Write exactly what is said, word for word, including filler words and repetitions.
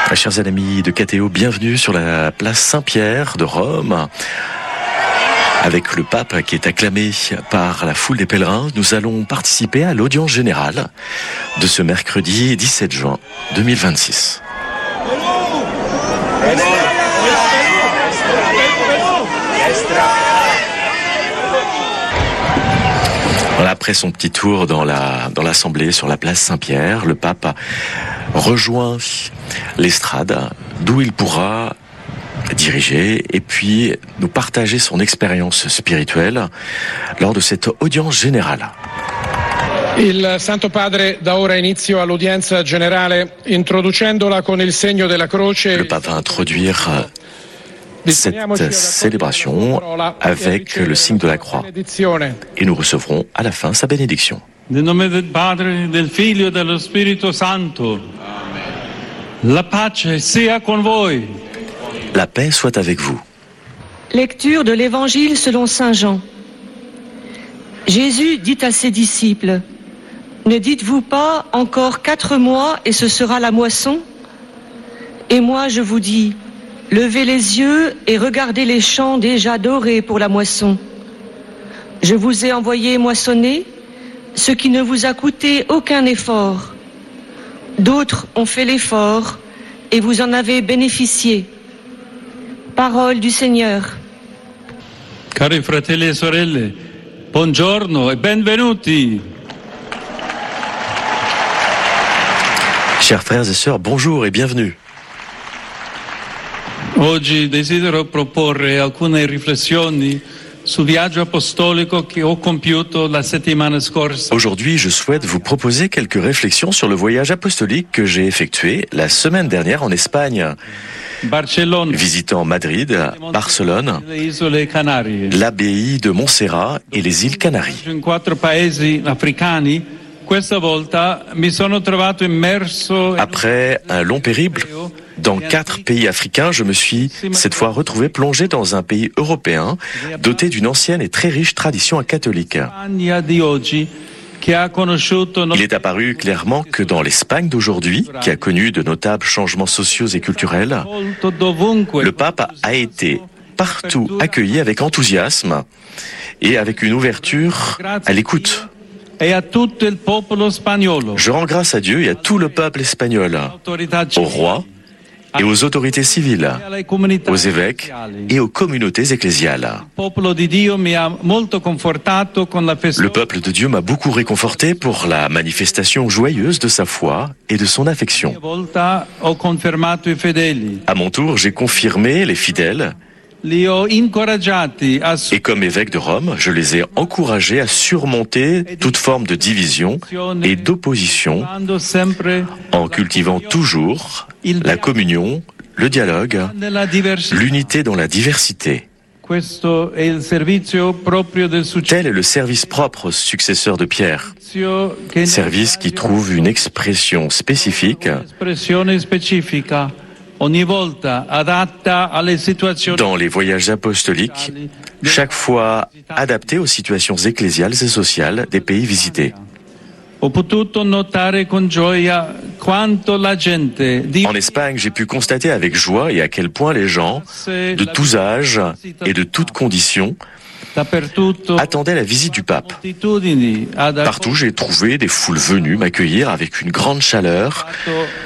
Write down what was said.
Chers amis de K T O, bienvenue sur la place Saint-Pierre de Rome. Avec le pape qui est acclamé par la foule des pèlerins, nous allons participer à l'audience générale de ce mercredi dix-sept juin deux mille vingt-six. Voilà, après son petit tour dans la dans l'assemblée sur la place Saint-Pierre, le pape rejoint l'estrade d'où il pourra diriger et puis nous partager son expérience spirituelle lors de cette audience générale. Il Santo Padre dà ora inizio all'udienza generale introducendola con il segno della croce. Le pape va introduire cette célébration avec le signe de la croix et nous recevrons à la fin sa bénédiction. Nel nome del Padre, del Figlio e dello Spirito Santo. La pace sia con voi. La paix soit avec vous. Lecture de l'Évangile selon saint Jean. Jésus dit à ses disciples: ne dites-vous pas encore quatre mois et ce sera la moisson? Et moi je vous dis, levez les yeux et regardez les champs déjà dorés pour la moisson. Je vous ai envoyé moissonner ce qui ne vous a coûté aucun effort. D'autres ont fait l'effort et vous en avez bénéficié. Parole du Seigneur. Cari fratelli e sorelle, buongiorno e benvenuti. Chers frères et sœurs, bonjour et bienvenue. Oggi desidero proporre alcune riflessioni sul viaggio apostolico che ho compiuto la settimana scorsa. Aujourd'hui, je souhaite vous proposer quelques réflexions sur le voyage apostolique que j'ai effectué la semaine dernière en Espagne. Barcellone, Visitant Madrid, Barcelone, l'abbaye de Montserrat et les îles Canaries. in quattro paesi africani, questa volta mi sono trovato immerso in Après un long périple dans quatre pays africains, je me suis cette fois retrouvé plongé dans un pays européen doté d'une ancienne et très riche tradition catholique. Spagna di oggi che ha conosciuto Il est apparu clairement que dans l'Espagne d'aujourd'hui, qui a connu de notables changements sociaux et culturels, le pape a été partout accueilli avec enthousiasme et avec une ouverture à l'écoute. e a tutto il popolo spagnolo, Je rends grâce à Dieu et à tout le peuple espagnol, au roi et aux autorités civiles, alle comunità aux évêques et aux communautés ecclésiales. Il popolo di Dio mi ha molto confortato con la Le festa. peuple de Dieu m'a beaucoup réconforté pour la manifestation joyeuse de sa foi et de son affection. Volta ho confermato i fedeli, À mon tour, j'ai confirmé les fidèles li ho incoraggiati a et comme évêque de Rome, je les ai encouragés à surmonter toute forme de division et d'opposition supportando sempre en cultivant toujours la communion, le dialogue, nella diversità. l'unité dans la diversité. Questo è il servizio proprio del Tel est le service propre successeur de Pierre, successio che service qui trouve une expression spécifique espressione specifica ogni volta adatta alle situazioni dans les voyages apostoliques, chaque fois adapté aux situations ecclésiales et sociales des pays visités. Ho potuto notare con gioia quanto la gente di En Espagne, j'ai pu constater avec joie et à quel point les gens, de tous âges et de toutes conditions, dappertutto attendaient la visite du pape. moltitudini ad Partout, j'ai trouvé des foules venues m'accueillir avec une grande chaleur